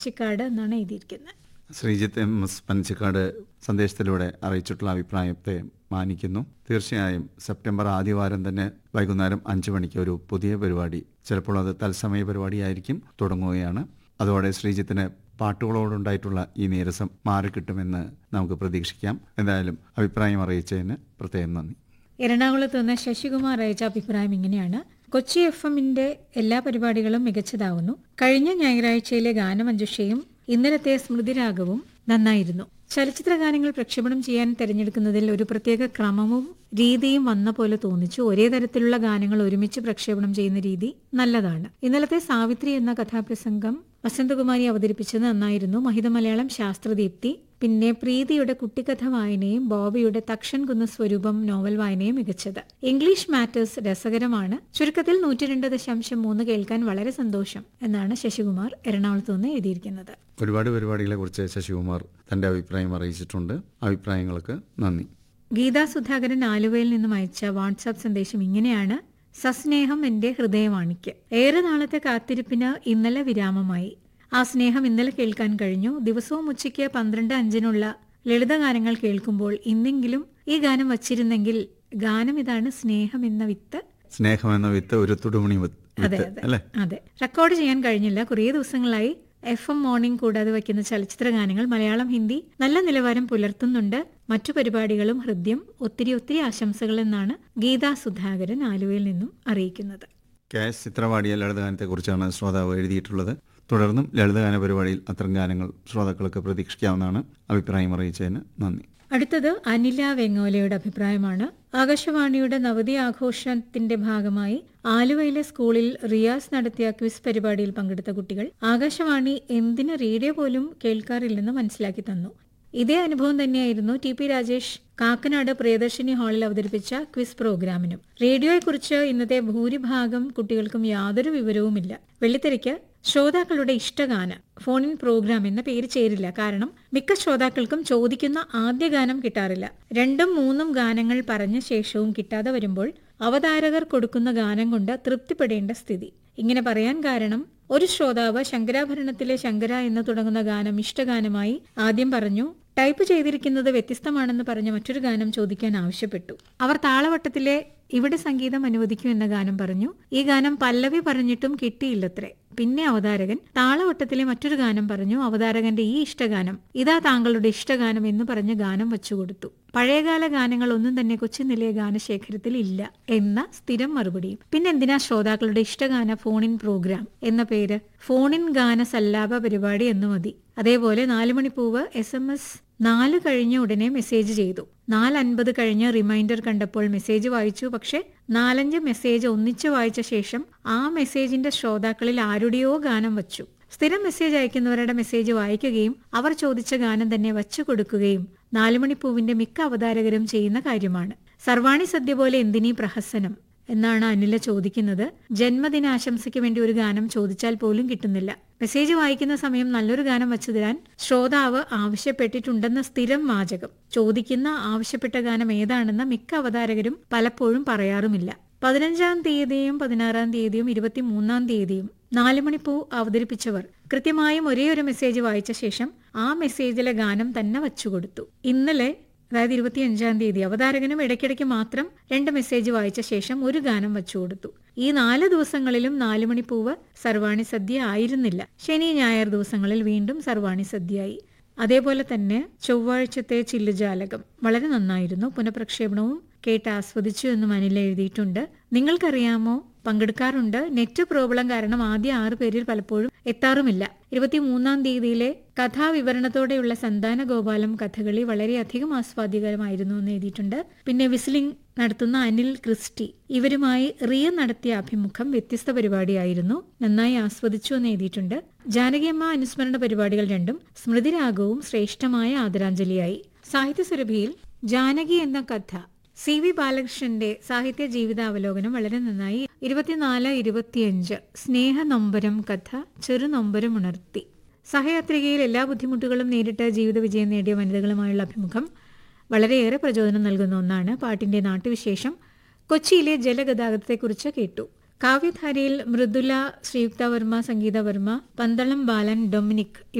ചിക്കാട് എന്നാണ് എഴുതിയിരിക്കുന്നത്. Sreejith M S Panachikkad സന്ദേശത്തിലൂടെ അറിയിച്ചിട്ടുള്ള അഭിപ്രായത്തെ മാനിക്കുന്നു. തീർച്ചയായും സെപ്റ്റംബർ ആദ്യവാരം തന്നെ വൈകുന്നേരം 5 മണിക്ക് ഒരു പുതിയ പരിപാടി, ചിലപ്പോൾ അത് തത്സമയ പരിപാടിയായിരിക്കും, തുടങ്ങുകയാണ്. അതോടെ ശ്രീജിത്തിന് പാട്ടുകളോടുണ്ടായിട്ടുള്ള ഈ നീരസം മാറിക്കിട്ടുമെന്ന് നമുക്ക് പ്രതീക്ഷിക്കാം. എന്തായാലും അഭിപ്രായം അറിയിച്ചതിന് പ്രത്യേകം നന്ദി. എറണാകുളത്ത് നിന്ന് ശശികുമാർ അയച്ച അഭിപ്രായം ഇങ്ങനെയാണ്. കൊച്ചി FM-ന്റെ എല്ലാ പരിപാടികളും മികച്ചതാവുന്നു. കഴിഞ്ഞ ഞായറാഴ്ചയിലെ ഗാനമഞ്ജുഷയും ഇന്നലത്തെ സ്മൃതിരാഗവും നന്നായിരുന്നു. ചലച്ചിത്ര ഗാനങ്ങൾ പ്രക്ഷേപണം ചെയ്യാൻ തിരഞ്ഞെടുക്കുന്നതിൽ ഒരു പ്രത്യേക ക്രമവും രീതിയും വന്ന പോലെ തോന്നിച്ചു. ഒരേ തരത്തിലുള്ള ഗാനങ്ങൾ ഒരുമിച്ച് പ്രക്ഷേപണം ചെയ്യുന്ന രീതി നല്ലതാണ്. ഇന്നലത്തെ സാവിത്രി എന്ന കഥാപ്രസംഗം വസന്തകുമാരി അവതരിപ്പിച്ചത് നന്നായിരുന്നു. മഹിത മലയാളം ശാസ്ത്രദീപ്തി, പിന്നെ പ്രീതിയുടെ കുട്ടിക്കഥ വായനയും ബോബിയുടെ തക്ഷൻ കുന്ന് സ്വരൂപം നോവൽ വായനയും മികച്ചത്. ഇംഗ്ലീഷ് മാറ്റേഴ്സ് രസകരമാണ്. ചുരുക്കത്തിൽ 102.3 കേൾക്കാൻ വളരെ സന്തോഷം എന്നാണ് ശശികുമാർ എറണാകുളത്ത് നിന്ന് എഴുതിയിരിക്കുന്നത്. ഒരുപാട് പരിപാടികളെ കുറിച്ച് ശശികുമാർ തന്റെ അഭിപ്രായം അറിയിച്ചിട്ടുണ്ട്. അഭിപ്രായങ്ങൾക്ക് നന്ദി. ഗീതാ സുധാകരൻ ആലുവയിൽ നിന്നും അയച്ച വാട്സാപ്പ് സന്ദേശം ഇങ്ങനെയാണ്. സസ്നേഹം എന്റെ ഹൃദയവാണിക്ക്. ഏറെ നാളത്തെ കാത്തിരിപ്പിന് ഇന്നലെ വിരാമമായി. ആ സ്നേഹം ഇന്നലെ കേൾക്കാൻ കഴിഞ്ഞു. ദിവസവും ഉച്ചയ്ക്ക് 12:05 ലളിതഗാനങ്ങൾ കേൾക്കുമ്പോൾ ഇന്നെങ്കിലും ഈ ഗാനം വച്ചിരുന്നെങ്കിൽ. ഗാനം ഇതാണ്, സ്നേഹം എന്ന വിത്ത്. സ്നേഹം എന്ന വിത്ത് ഒരു തുടുമണി അതെ അതെ. റെക്കോർഡ് ചെയ്യാൻ കഴിഞ്ഞില്ല. കുറേ ദിവസങ്ങളായി FM മോർണിംഗ് കൂടാതെ വയ്ക്കുന്ന ചലച്ചിത്ര ഗാനങ്ങൾ മലയാളം ഹിന്ദി നല്ല നിലവാരം പുലർത്തുന്നുണ്ട്. മറ്റു പരിപാടികളും ഹൃദ്യം. ഒത്തിരി ഒത്തിരി ആശംസകൾ എന്നാണ് ഗീതാ സുധാകരൻ ആലുവയിൽ നിന്നും അറിയിക്കുന്നത്. KS ചിത്രവാടിയ ലളിതഗാനത്തെക്കുറിച്ചാണ് ശ്രോതാവ് എഴുതിയിട്ടുള്ളത്. തുടർന്നും ലളിതഗാന പരിപാടിയിൽ അത്തരം ഗാനങ്ങൾ ശ്രോതാക്കൾക്ക് പ്രതീക്ഷിക്കാവുന്നതാണ്. അഭിപ്രായം അറിയിച്ചതിന് നന്ദി. അടുത്തത് അനില വെങ്ങോലയുടെ അഭിപ്രായമാണ്. ആകാശവാണിയുടെ നവതി ആഘോഷത്തിന്റെ ഭാഗമായി ആലുവയിലെ സ്കൂളിൽ റിയാസ് നടത്തിയ ക്വിസ് പരിപാടിയിൽ പങ്കെടുത്ത കുട്ടികൾ ആകാശവാണി എന്തിന് റേഡിയോ പോലും കേൾക്കാറില്ലെന്ന് മനസ്സിലാക്കി തന്നു. ഇതേ അനുഭവം തന്നെയായിരുന്നു TP രാജേഷ് കാക്കനാട് പ്രിയദർശിനി ഹാളിൽ അവതരിപ്പിച്ച ക്വിസ് പ്രോഗ്രാമിനും. റേഡിയോയെക്കുറിച്ച് ഇന്നത്തെ ഭൂരിഭാഗം കുട്ടികൾക്കും യാതൊരു വിവരവുമില്ല. വെള്ളിത്തിരയ്ക്ക് ശ്രോതാക്കളുടെ ഇഷ്ടഗാന ഫോണിൻ പ്രോഗ്രാം എന്ന പേര് ചേരില്ല. കാരണം മിക്ക ശ്രോതാക്കൾക്കും ചോദിക്കുന്ന ആദ്യ ഗാനം കിട്ടാറില്ല. 2ഉം 3ഉം ഗാനങ്ങൾ പറഞ്ഞ ശേഷവും കിട്ടാതെ വരുമ്പോൾ അവതാരകർ കൊടുക്കുന്ന ഗാനം കൊണ്ട് തൃപ്തിപ്പെടേണ്ട സ്ഥിതി. ഇങ്ങനെ പറയാൻ കാരണം, ഒരു ശ്രോതാവ് ശങ്കരാഭരണത്തിലെ ശങ്കര എന്ന് തുടങ്ങുന്ന ഗാനം ഇഷ്ടഗാനമായി ആദ്യം പറഞ്ഞു. ടൈപ്പ് ചെയ്തിരിക്കുന്നത് വ്യത്യസ്തമാണെന്ന് പറഞ്ഞ മറ്റൊരു ഗാനം ചോദിക്കാൻ ആവശ്യപ്പെട്ടു. അവർ താളവട്ടത്തിലെ ഇവിടെ സംഗീതം അനുവദിക്കൂ എന്ന ഗാനം പറഞ്ഞു. ഈ ഗാനം പല്ലവി പറഞ്ഞിട്ടും കിട്ടിയില്ലത്രേ. പിന്നെ അവതാരകൻ താളവട്ടത്തിലെ മറ്റൊരു ഗാനം പറഞ്ഞു. അവതാരകന്റെ ഈ ഇഷ്ടഗാനം ഇതാ താങ്കളുടെ ഇഷ്ടഗാനം എന്ന് പറഞ്ഞ് ഗാനം വച്ചുകൊടുത്തു. പഴയകാല ഗാനങ്ങൾ ഒന്നും തന്നെ കൊച്ചുനിലയ ഗാനശേഖരത്തിൽ ഇല്ല എന്ന സ്ഥിരം മറുപടിയും. പിന്നെന്തിനാ ശ്രോതാക്കളുടെ ഇഷ്ടഗാന ഫോണിൻ പ്രോഗ്രാം എന്ന പേര്? ഫോണിൻ ഗാന സല്ലാപ പരിപാടി എന്നു മതി. അതേപോലെ 4 മണിപ്പൂവ് SMS 4 കഴിഞ്ഞ ഉടനെ മെസ്സേജ് ചെയ്തു. 4:50 കഴിഞ്ഞ് റിമൈൻഡർ കണ്ടപ്പോൾ മെസ്സേജ് വായിച്ചു. പക്ഷെ 4-5 മെസ്സേജ് ഒന്നിച്ചു വായിച്ച ശേഷം ആ മെസ്സേജിന്റെ ശ്രോതാക്കളിൽ ആരുടെയോ ഗാനം വച്ചു. സ്ഥിരം മെസ്സേജ് അയക്കുന്നവരുടെ മെസ്സേജ് വായിക്കുകയും അവർ ചോദിച്ച ഗാനം തന്നെ വച്ചു കൊടുക്കുകയും 4 മണിപ്പൂവിന്റെ മിക്ക അവതാരകരും ചെയ്യുന്ന കാര്യമാണ്. സർവാണി സദ്യ പോലെ എന്തിനീ പ്രഹസനം എന്നാണ് അനില ചോദിക്കുന്നത്. ജന്മദിനാശംസയ്ക്ക് വേണ്ടി ഒരു ഗാനം ചോദിച്ചാൽ പോലും കിട്ടുന്നില്ല. മെസ്സേജ് വായിക്കുന്ന സമയം നല്ലൊരു ഗാനം വച്ചു തരാൻ ശ്രോതാവ് ആവശ്യപ്പെട്ടിട്ടുണ്ടെന്ന സ്ഥിരം വാചകം. ചോദിക്കുന്ന ആവശ്യപ്പെട്ട ഗാനം ഏതാണെന്ന് മിക്ക അവതാരകരും പലപ്പോഴും പറയാറുമില്ല. 15-ാം തീയതിയും 16-ാം തീയതിയും 23-ാം തീയതിയും 4 മണിപ്പൂ അവതരിപ്പിച്ചവർ കൃത്യമായും ഒരേ ഒരു മെസ്സേജ് വായിച്ച ശേഷം ആ മെസ്സേജിലെ ഗാനം തന്നെ വച്ചുകൊടുത്തു. ഇന്നലെ, അതായത് 25-ാം തീയതി, അവതാരകനും ഇടയ്ക്കിടയ്ക്ക് മാത്രം 2 മെസ്സേജ് വായിച്ച ശേഷം ഒരു ഗാനം വച്ചുകൊടുത്തു. ഈ 4 ദിവസങ്ങളിലും 4 മണിപ്പൂവ് സർവാണി സദ്യ ആയിരുന്നില്ല. ശനി ഞായർ ദിവസങ്ങളിൽ വീണ്ടും സർവാണി സദ്യയായി. അതേപോലെ തന്നെ ചൊവ്വാഴ്ചത്തെ ചില്ലുജാലകം വളരെ നന്നായിരുന്നു. പുനഃപ്രക്ഷേപണവും കേട്ട് ആസ്വദിച്ചു എന്നും അനില എഴുതിയിട്ടുണ്ട്. നിങ്ങൾക്കറിയാമോ, പങ്കെടുക്കാറുണ്ട്. നെറ്റ് പ്രോബ്ലം കാരണം ആദ്യ 6 പേരിൽ പലപ്പോഴും എത്താറുമില്ല. 23-ാം തീയതിയിലെ കഥാവിവരണത്തോടെയുള്ള സന്താന ഗോപാലം കഥകളി വളരെയധികം ആസ്വാദ്യകരമായിരുന്നു എന്ന് എഴുതിയിട്ടുണ്ട്. പിന്നെ വിസിലിംഗ് നടത്തുന്ന അനിൽ ക്രിസ്റ്റി, ഇവരുമായി റിയ നടത്തിയ അഭിമുഖം വ്യത്യസ്ത പരിപാടിയായിരുന്നു, നന്നായി ആസ്വദിച്ചു എന്ന് എഴുതിയിട്ടുണ്ട്. ജാനകിയമ്മ അനുസ്മരണ പരിപാടികൾ 2ഉം സ്മൃതിരാഗവും ശ്രേഷ്ഠമായ ആദരാഞ്ജലിയായി. സാഹിത്യസുരഭിയിൽ ജാനകി എന്ന കഥ CV ബാലകൃഷ്ണന്റെ സാഹിത്യ ജീവിതാവലോകനം വളരെ നന്നായി. 24-25 സ്നേഹനൊമ്പരം കഥ ചെറുനൊമ്പരം ഉണർത്തി. സഹയാത്രികയിൽ എല്ലാ ബുദ്ധിമുട്ടുകളും നേരിട്ട് ജീവിത വിജയം നേടിയ വനിതകളുമായുള്ള അഭിമുഖം വളരെയേറെ പ്രചോദനം നൽകുന്ന ഒന്നാണ്. പാട്ടിന്റെ നാട്ടുവിശേഷം കൊച്ചിയിലെ ജലഗതാഗതത്തെക്കുറിച്ച് കേട്ടു. കാവ്യധാരയിൽ മൃദുല, ശ്രീയുക്ത വർമ്മ, സംഗീത വർമ്മ, പന്തളം ബാലൻ, ഡൊമിനിക്